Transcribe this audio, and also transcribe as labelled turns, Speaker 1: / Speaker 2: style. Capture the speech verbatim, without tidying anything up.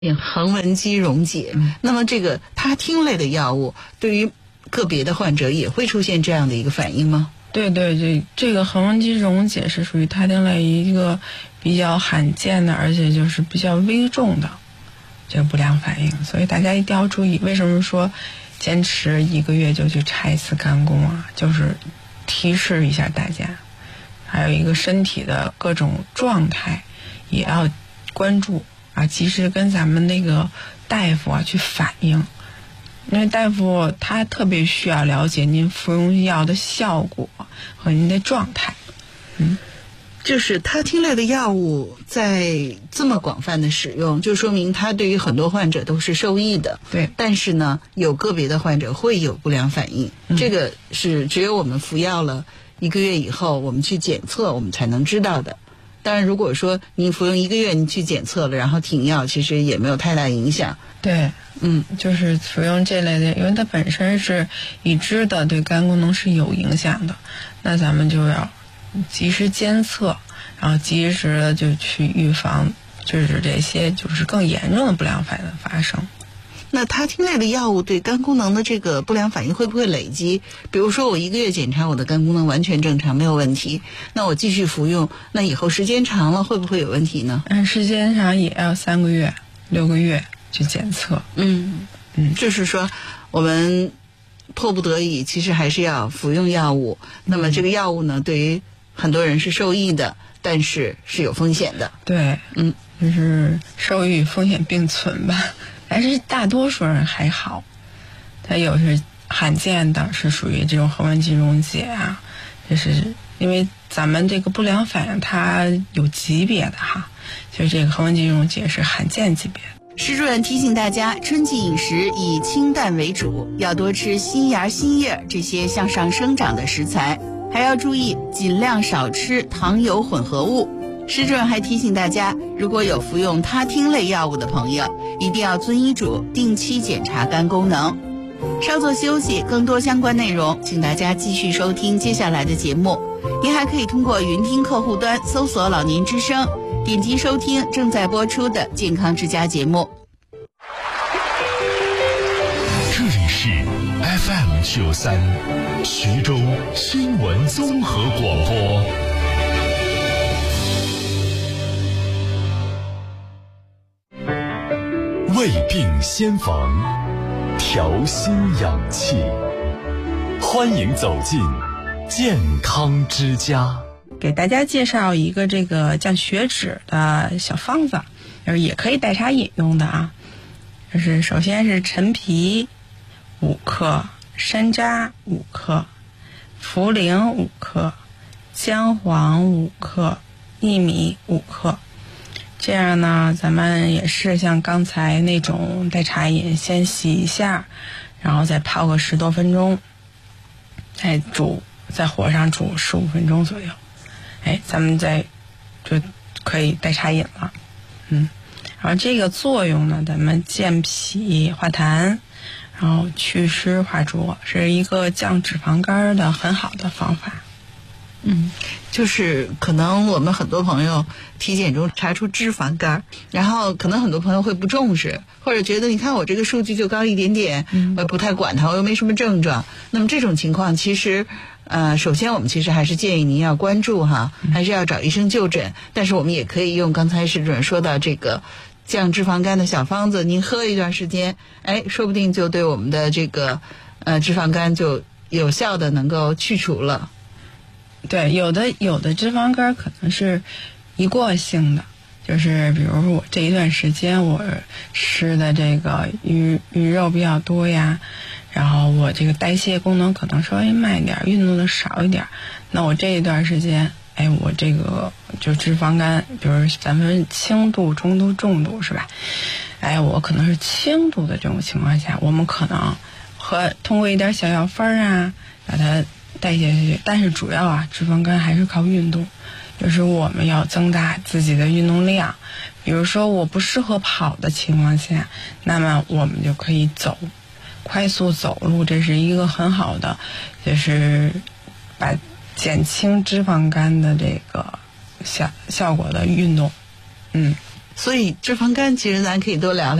Speaker 1: 横纹肌溶解。嗯、那么这个他汀类的药物对于个别的患者也会出现这样的一个反应吗？
Speaker 2: 对对对，这个横纹肌溶解是属于他汀类一个比较罕见的，而且就是比较危重的这个不良反应，所以大家一定要注意。为什么说坚持一个月就去查一次肝功啊？就是提示一下大家，还有一个身体的各种状态也要关注啊，及时跟咱们那个大夫啊去反映。因为大夫他特别需要了解您服用药的效果和您的状态。嗯，
Speaker 1: 就是他汀类的药物在这么广泛的使用，就说明它对于很多患者都是受益的。
Speaker 2: 对，
Speaker 1: 但是呢，有个别的患者会有不良反应，
Speaker 2: 嗯、
Speaker 1: 这个是只有我们服药了一个月以后，我们去检测，我们才能知道的。当然，如果说你服用一个月，你去检测了，然后停药，其实也没有太大影响。
Speaker 2: 对，嗯，就是服用这类的，因为它本身是已知的对肝功能是有影响的，那咱们就要及时监测，然后及时的就去预防，就是这些就是更严重的不良反应的发生。
Speaker 1: 那他汀类的药物对肝功能的这个不良反应会不会累积？比如说我一个月检查我的肝功能完全正常，没有问题，那我继续服用，那以后时间长了会不会有问题呢？
Speaker 2: 嗯，时间长也要三个月、六个月去检测。
Speaker 1: 嗯嗯，就是说我们迫不得已，其实还是要服用药物。那么这个药物呢，对于很多人是受益的，但是是有风险的。
Speaker 2: 对，嗯，就是受益风险并存吧。但是大多数人还好，它有是罕见的，是属于这种横纹肌溶解啊，就是因为咱们这个不良反应它有级别的哈，就是这个横纹肌溶解是罕见级别的。
Speaker 1: 施主任提醒大家，春季饮食以清淡为主，要多吃新芽新叶这些向上生长的食材，还要注意尽量少吃糖油混合物。施主任还提醒大家，如果有服用他汀类药物的朋友，一定要遵医嘱，定期检查肝功能。稍作休息，更多相关内容，请大家继续收听接下来的节目。您还可以通过云听客户端搜索老年之声，点击收听正在播出的健康之家节目。
Speaker 3: 这里是 F M 九三徐州新闻综合广播。胃病先防，调心养气，欢迎走进健康之家。
Speaker 2: 给大家介绍一个这个降血脂的小方子，就是也可以代茶饮用的啊。就是首先是陈皮五克，山楂五克，茯苓五克，姜黄五克，薏米五克。这样呢，咱们也是像刚才那种代茶饮，先洗一下，然后再泡个十多分钟，再煮，在火上煮十五分钟左右，哎，咱们再就可以代茶饮了。嗯，然后这个作用呢，咱们健脾化痰，然后祛湿化浊，是一个降脂肪肝的很好的方法。
Speaker 1: 嗯，就是可能我们很多朋友体检中查出脂肪肝，然后可能很多朋友会不重视，或者觉得你看我这个数据就高一点点，
Speaker 2: 嗯、
Speaker 1: 我不太管它，我又没什么症状。那么这种情况其实呃，首先我们其实还是建议您要关注哈，还是要找医生就诊。但是我们也可以用刚才施主任说到这个降脂肪肝的小方子，您喝一段时间，哎，说不定就对我们的这个呃脂肪肝就有效的能够去除了。
Speaker 2: 对，有的有的脂肪肝可能是一过性的，就是比如说我这一段时间我吃的这个鱼鱼肉比较多呀，然后我这个代谢功能可能稍微慢一点，运动的少一点，那我这一段时间，哎，我这个就脂肪肝，比如咱们轻度、中度、重度是吧？哎，我可能是轻度的这种情况下，我们可能和通过一点小药方啊，把它代谢下去，但是主要啊，脂肪肝还是靠运动，就是我们要增大自己的运动量。比如说我不适合跑的情况下，那么我们就可以走，快速走路，这是一个很好的，就是把减轻脂肪肝的这个效效果的运动。嗯，
Speaker 1: 所以脂肪肝其实咱可以多聊聊。